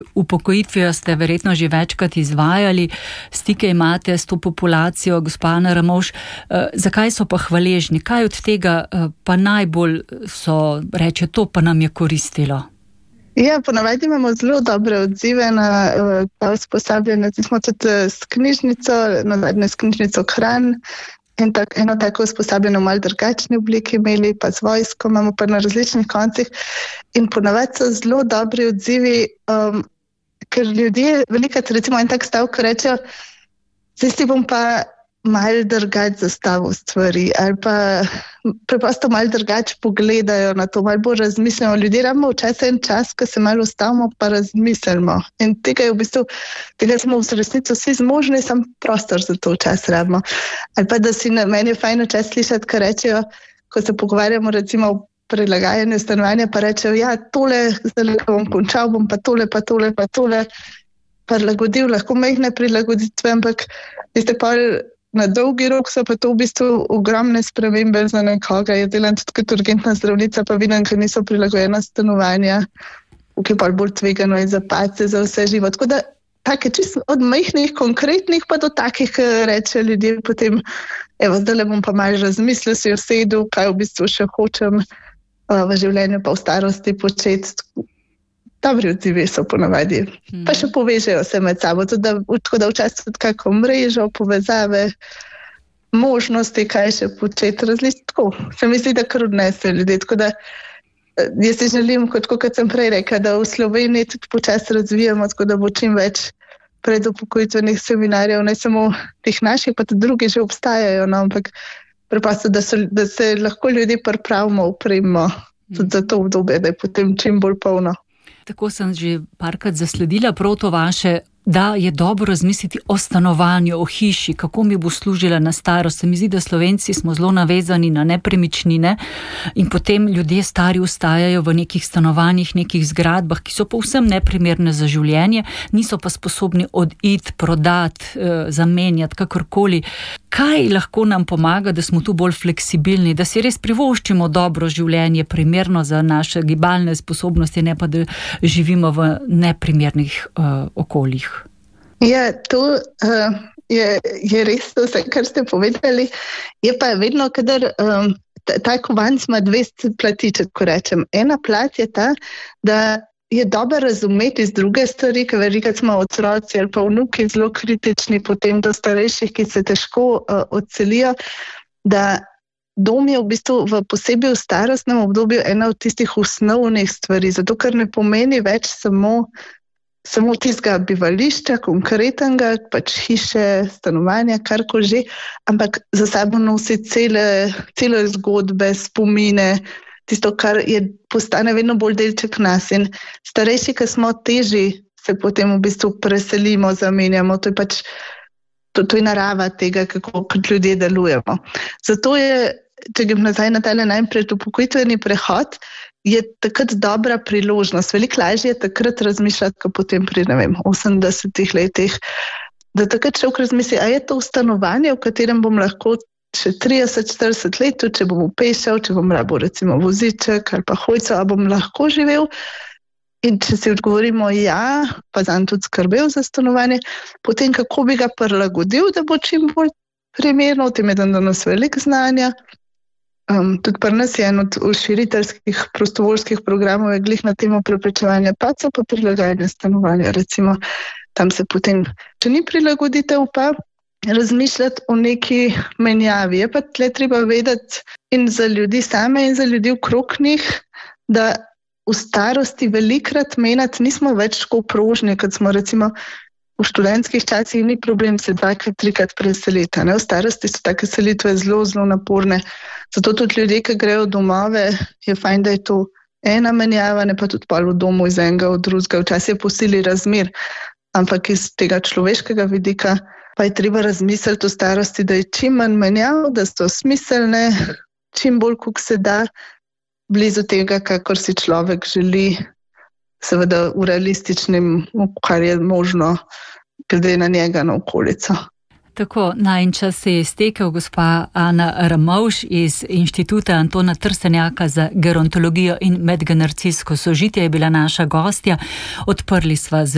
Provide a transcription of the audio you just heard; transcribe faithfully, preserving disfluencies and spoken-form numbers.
Upokojitvijo ste verjetno že večkrat izvajali, stike imate s to populacijo, gospa Ana Ramovš. Zakaj so pa hvaležni? Kaj od tega pa najbolj so, reče, to pa nam je koristilo? Ja, ponavadi imamo zelo dobre odzive na ta usposabljanje. Smo tudi s knjižnico, nazadnje s knjižnico Kranj, in tak, eno tako usposabljeno v malo drugačni obliki imeli, pa z vojsko imamo pa na različnih koncih. In ponavadi so zelo dobri odzivi, um, ker ljudje velikrat recimo en tak stavek rečejo, zdaj si bom pa malo drugače zastavil stvari, ali pa preprosto malo drugače pogledajo na to, malo bolj razmislimo. Ljudje rabimo včasih en čas, ko se malo ustavimo pa razmislimo. In tega je v bistvu, tega smo v resnici vsi zmožni, sam prostor za to čas rabimo. Ali pa da si na meni je fajn včasih slišati, kar rečejo, ko se pogovarjamo recimo o prilagajanju stanovanja, pa rečejo, ja, tole, zdaj ko bom končal, bom pa tole, pa tole, pa tole prilagodil, lahko majhne prilagoditve, ampak veste, pa na dolgi rok so pa to v bistvu ogromne spremembe za nekoga. Je delam tudi kot urgentna zdravnica, pa vidim, ker niso prilagojena stanovanja, ki je pa bolj tvegano in za padce, za vse živo. Tako da, take čisto od majhnih, konkretnih, pa do takih, reče ljudje potem, evo, zdaj le bom pa malo razmislil, si usedel, kaj v bistvu še hočem v življenju pa v starosti početi. Dobri odzivi so ponavadi. Hmm. Pa še povežejo se med sabo, tudi da, tako da včasih tudi kako mrežo, povezave, možnosti, kaj še početi različno. Tako se mi zdi, da kar odnese ljudi. Tako da jaz si želim, kot, kot sem prej rekla, da v Sloveniji tudi počasi razvijamo, tako da bo čim več predupokojitvenih seminarjev, ne samo teh naših, pa tudi drugi že obstajajo, no, ampak preprosto, da, so, da se lahko ljudje pripravimo, upremo tudi za to obdobje, da je potem čim bolj polno. Tako sem že parkrat zasledila prav to vaše, da je dobro razmisliti o stanovanju, o hiši, kako mi bo služila na starost. Se mi zdi, da Slovenci smo zelo navezani na nepremičnine in potem ljudje stari ostajajo v nekih stanovanjih, nekih zgradbah, ki so povsem neprimerne za življenje, niso pa sposobni oditi, prodati, zamenjati, kakorkoli. Kaj lahko nam pomaga, da smo tu bolj fleksibilni, da si res privoščimo dobro življenje, primerno za naše gibalne sposobnosti, ne pa da živimo v neprimernih uh, okoljih? Ja, to uh, je, je res to vse, kar ste povedali. Je pa vedno, kadar um, ta, ta kovanc ima dve plati, če tako rečem. Ena plat je ta, da je dobro razumeti iz druge stvari, ker velikrat smo otroci ali pa vnuki zelo kritični potem do starejših, ki se težko uh, odselijo, da dom je v bistvu v posebej v starostnem obdobju ena od tistih osnovnih stvari, zato ker ne pomeni več samo samo tistega bivališča, konkretnega, pač hiše, stanovanja, karkoli že, ampak za sabo nosi cele, cele zgodbe, spomine, tisto, kar je, postane vedno bolj delček nas. In starejši, ki smo težji, se potem v bistvu preselimo, zamenjamo. To je pač, to, to je narava tega, kako kot ljudje delujemo. Zato je, če grem nazaj na tale najprej upokojitveni prehod, je takrat dobra priložnost. Veliko lažje je takrat razmišljati, ko potem pri, ne vem, osemdesetih letih, da takrat človek razmisli, a je to stanovanje, v katerem bom lahko še trideset štirideset let, če bom upešal, če bom rabo recimo voziček ali pa hojco, a bom lahko živel. In če si odgovorimo ja, pa zanj tudi skrbel za stanovanje, potem kako bi ga prilagodil, da bo čim bolj primerno, v tem je dan danes veliko znanja. Um, tudi pri nas je en od širiteljskih prostovoljskih programov je glih na temo preprečevanja padcev pa prilagajanja stanovanja. Recimo, tam se potem, če ni prilagoditev, pa razmišljati o neki menjavi. Je pa tle treba vedeti in za ljudi same in za ljudi okrog njih, da v starosti velikrat menjati nismo več tako prožni, kot smo recimo v študentskih časih, ni problem se dvakrat, trikrat preseliti. Ne? V starosti so take selitve zelo, zelo naporne. Zato tudi ljudje, ki grejo domove, je fajn, da je to ena menjava, ne pa tudi pol v domu iz enega od drugega. Včasih je po sili razmer, ampak iz tega človeškega vidika pa je treba razmisliti o starosti, da je čim manj menjav, da so smiselne, čim bolj, koliko se da, blizu tega, kakor si človek želi, seveda v realističnem, kar je možno, glede na njega, na okolico. Tako, najin čas se je iztekel. Gospa Ana Ramovš iz Inštituta Antona Trstenjaka za gerontologijo in medgeneracijsko sožitje je bila naša gostja. Odprli sva z